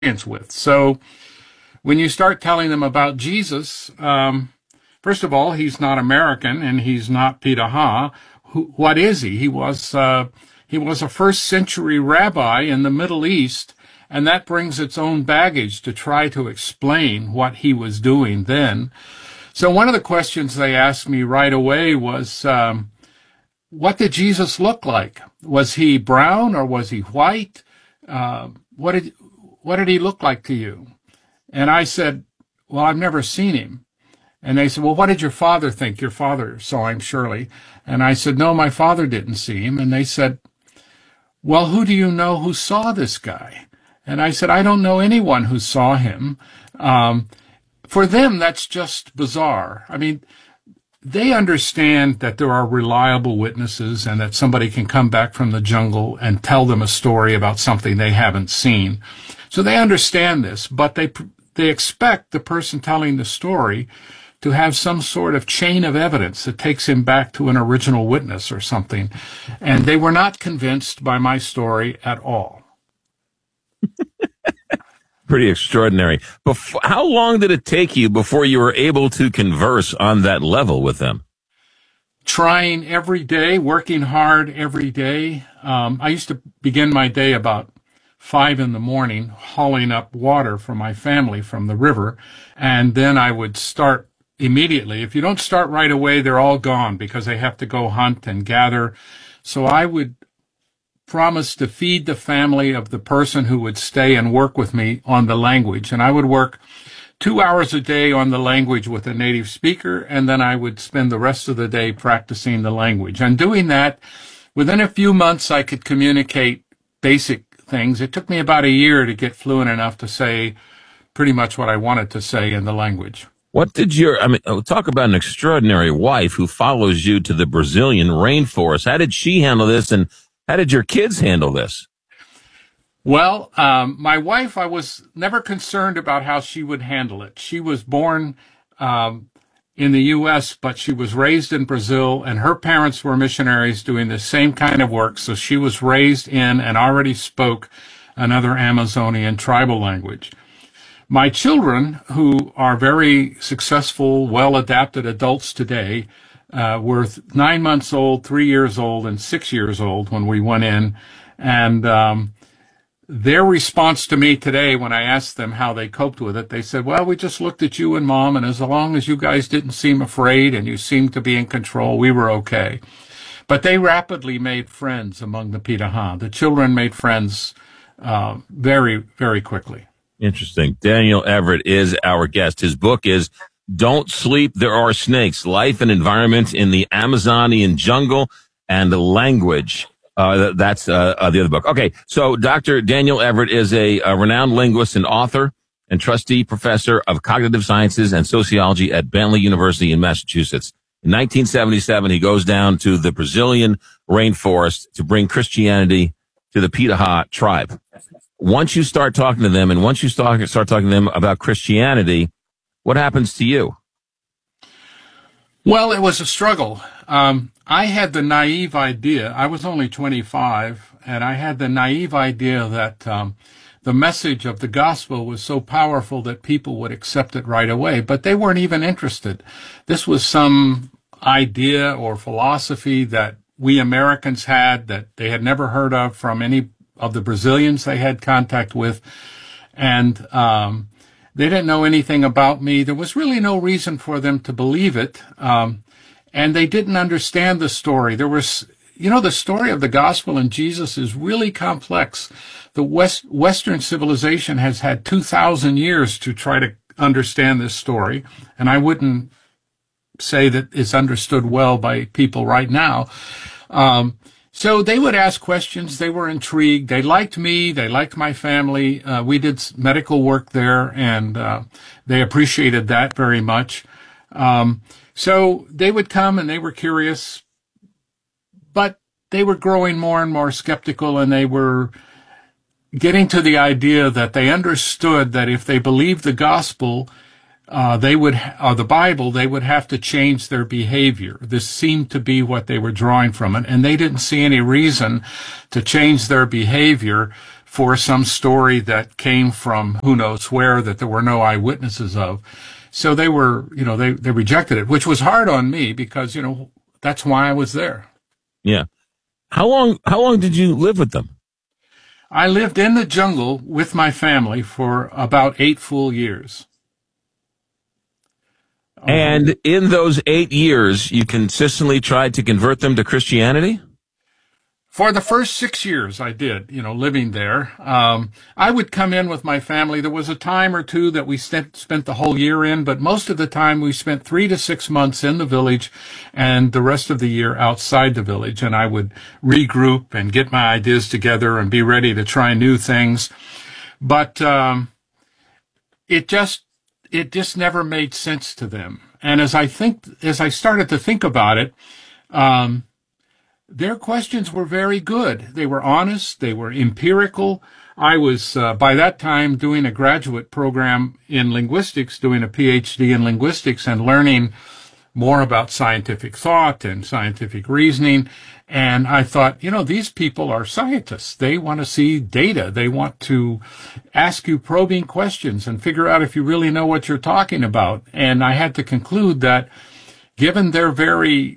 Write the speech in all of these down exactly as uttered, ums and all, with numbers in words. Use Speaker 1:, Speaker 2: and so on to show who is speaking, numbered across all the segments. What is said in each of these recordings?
Speaker 1: with. So when you start telling them about Jesus, um, first of all, he's not American and he's not Pitaha. Who, what is he? He was uh, he was a first century rabbi in the Middle East, and that brings its own baggage to try to explain what he was doing then. So one of the questions they asked me right away was, um, what did Jesus look like? Was he brown or was he white? Uh, what did what did he look like to you? And I said, well, I've never seen him. And they said, well, what did your father think? Your father saw him, surely. And I said, no, my father didn't see him. And they said, well, who do you know who saw this guy? And I said, I don't know anyone who saw him. Um, for them, that's just bizarre. I mean, they understand that there are reliable witnesses and that somebody can come back from the jungle and tell them a story about something they haven't seen. So they understand this, but they they expect the person telling the story to have some sort of chain of evidence that takes him back to an original witness or something. And they were not convinced by my story at all.
Speaker 2: Pretty extraordinary. Before, how long did it take you before you were able to converse on that level with them?
Speaker 1: Trying every day, working hard every day. Um, I used to begin my day about five in the morning, hauling up water for my family from the river, and then I would start immediately. If you don't start right away, they're all gone because they have to go hunt and gather. So I would promise to feed the family of the person who would stay and work with me on the language. And I would work two hours a day on the language with a native speaker, and then I would spend the rest of the day practicing the language. And doing that, within a few months, I could communicate basic things. It took me about a year to get fluent enough to say pretty much what I wanted to say in the language.
Speaker 2: What did your, I mean, talk about an extraordinary wife who follows you to the Brazilian rainforest. How did she handle this, and how did your kids handle this?
Speaker 1: Well, um, my wife, I was never concerned about how she would handle it. She was born um, in the U S, but she was raised in Brazil, and her parents were missionaries doing the same kind of work. So she was raised in and already spoke another Amazonian tribal language. My children, who are very successful, well-adapted adults today, uh, were nine months old, three years old, and six years old when we went in. And um, their response to me today, when I asked them how they coped with it, they said, well, we just looked at you and Mom, and as long as you guys didn't seem afraid and you seemed to be in control, we were okay. But they rapidly made friends among the Pitaha. The children made friends uh, very, very quickly.
Speaker 2: Interesting. Daniel Everett is our guest. His book is Don't Sleep, There Are Snakes, Life and Environment in the Amazonian Jungle and Language. Uh, that's uh, uh, the other book. Okay, so Doctor Daniel Everett is a, a renowned linguist and author and trustee professor of cognitive sciences and sociology at Bentley University in Massachusetts. In nineteen seventy-seven, he goes down to the Brazilian rainforest to bring Christianity to the Pitaha tribe. Once you start talking to them and once you start, start talking to them about Christianity, what happens to you?
Speaker 1: Well, it was a struggle. Um, I had the naive idea, I was only twenty-five, and I had the naive idea that um, the message of the gospel was so powerful that people would accept it right away, but they weren't even interested. This was some idea or philosophy that we Americans had that they had never heard of from any of the Brazilians they had contact with, and um, they didn't know anything about me. There was really no reason for them to believe it, um, and they didn't understand the story. There was, you know, the story of the gospel and Jesus is really complex. The West, Western civilization has had two thousand years to try to understand this story, and I wouldn't say that it's understood well by people right now. Um, So they would ask questions. They were intrigued. They liked me. They liked my family. Uh, we did medical work there, and uh, they appreciated that very much. Um, so they would come, and they were curious, but they were growing more and more skeptical, and they were getting to the idea that they understood that if they believed the gospel, Uh, they would, or the Bible, they would have to change their behavior. This seemed to be what they were drawing from it, and they didn't see any reason to change their behavior for some story that came from who knows where that there were no eyewitnesses of. So they were, you know, they, they rejected it, which was hard on me because, you know, that's why I was there.
Speaker 2: Yeah. How long, how long did you live with them?
Speaker 1: I lived in the jungle with my family for about eight full years.
Speaker 2: And in those eight years, you consistently tried to convert them to Christianity?
Speaker 1: For the first six years, I did, you know, living there. Um, I would come in with my family. There was a time or two that we spent, spent the whole year in, but most of the time we spent three to six months in the village and the rest of the year outside the village. And I would regroup and get my ideas together and be ready to try new things. But um, it just it just never made sense to them. And as I think, as I started to think about it, um, their questions were very good. They were honest. They were empirical. I was, uh, by that time, doing a graduate program in linguistics, doing a P H D in linguistics and learning more about scientific thought and scientific reasoning. And I thought, you know, these people are scientists. They want to see data. They want to ask you probing questions and figure out if you really know what you're talking about. And I had to conclude that given their very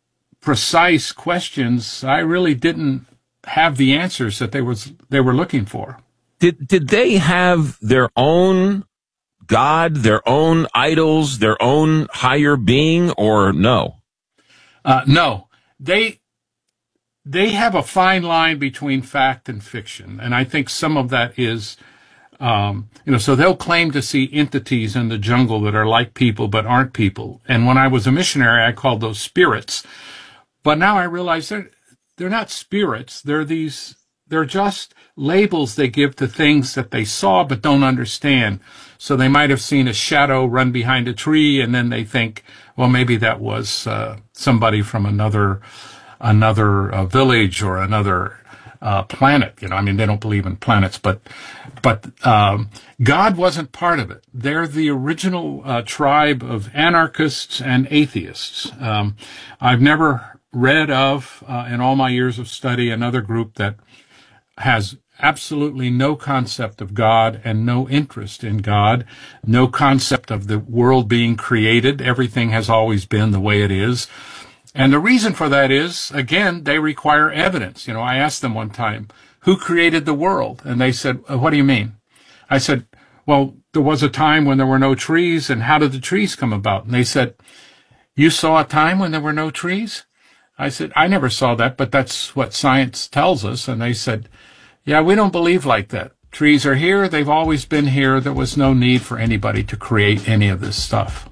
Speaker 1: precise questions, I really didn't have the answers that they was they were looking for.
Speaker 2: Did did they have their own God, their own idols, their own higher being, or no?
Speaker 1: Uh, no, they they have a fine line between fact and fiction, and I think some of that is, um, you know, so they'll claim to see entities in the jungle that are like people but aren't people. And when I was a missionary, I called those spirits. But now I realize they're, they're not spirits. They're these, they're just labels they give to things that they saw but don't understand. So they might have seen a shadow run behind a tree, and then they think, well, maybe that was uh, somebody from another, another uh, village or another uh, planet. You know, I mean, they don't believe in planets, but, but um, God wasn't part of it. They're the original uh, tribe of anarchists and atheists. Um, I've never read of, uh, in all my years of study, another group that has absolutely no concept of God and no interest in God, no concept of the world being created. Everything has always been the way it is. And the reason for that is, again, they require evidence. You know, I asked them one time, who created the world? And they said, what do you mean? I said, well, there was a time when there were no trees, and how did the trees come about? And they said, you saw a time when there were no trees? I said, I never saw that, but that's what science tells us. And they said, yeah, we don't believe like that. Trees are here. They've always been here. There was no need for anybody to create any of this stuff.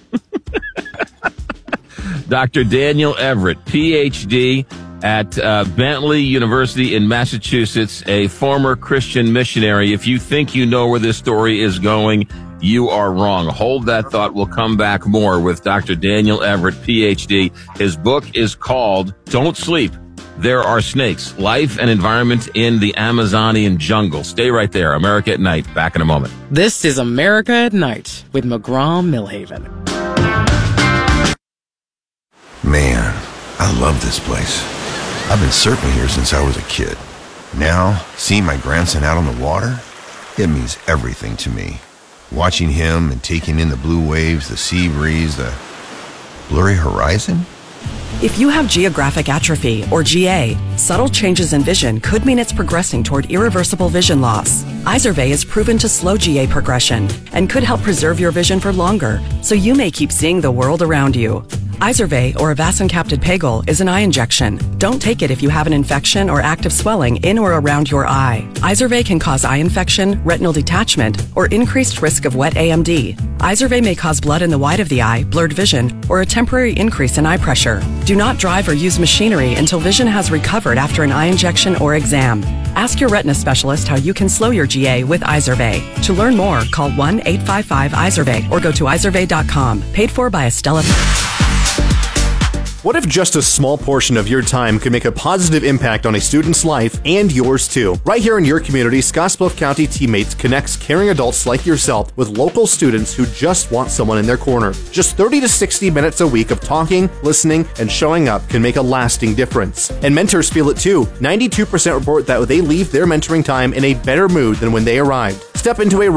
Speaker 2: Doctor Daniel Everett, P H D at uh, Bentley University in Massachusetts, a former Christian missionary. If you think you know where this story is going, you are wrong. Hold that thought. We'll come back more with Doctor Daniel Everett, P H D. His book is called Don't Sleep, There Are Snakes, Life and Environment in the Amazonian Jungle. Stay right there. America at Night. Back in a moment.
Speaker 3: This is America at Night with McGraw-Millhaven.
Speaker 4: Man, I love this place. I've been surfing here since I was a kid. Now, seeing my grandson out on the water, it means everything to me. Watching him and taking in the blue waves, the sea breeze, the blurry horizon.
Speaker 5: If you have geographic atrophy, or G A, subtle changes in vision could mean it's progressing toward irreversible vision loss. Izervay is proven to slow G A progression and could help preserve your vision for longer, so you may keep seeing the world around you. Izervay, or avacincaptad pegol, is an eye injection. Don't take it if you have an infection or active swelling in or around your eye. Izervay can cause eye infection, retinal detachment, or increased risk of wet A M D. Izervay may cause blood in the white of the eye, blurred vision, or a temporary increase in eye pressure. Do not drive or use machinery until vision has recovered after an eye injection or exam. Ask your retina specialist how you can slow your G A with Izervay. To learn more, call one eight five five Izervay or go to izervay dot com. Paid for by Estella.
Speaker 6: What if just a small portion of your time could make a positive impact on a student's life and yours too? Right here in your community, Scottsbluff County Teammates connects caring adults like yourself with local students who just want someone in their corner. Just thirty to sixty minutes a week of talking, listening, and showing up can make a lasting difference. And mentors feel it too. ninety-two percent report that they leave their mentoring time in a better mood than when they arrived. Step into a